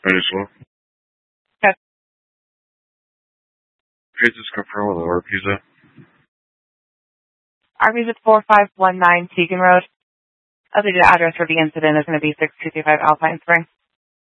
I just want. Okay. Could you just confirm where the Arby's at? Arby's at 4519 Tegan Road. Updated address for the incident is going to be 6225 Alpine Spring.